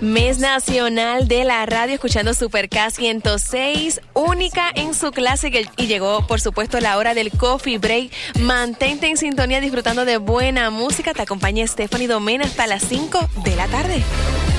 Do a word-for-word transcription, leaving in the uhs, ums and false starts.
Mes Nacional de la Radio, escuchando Super K ciento seis, única en su clase, y llegó, por supuesto, la hora del Coffee Break. Mantente en sintonía disfrutando de buena música. Te acompaña Stephanie Domena hasta las cinco de la tarde.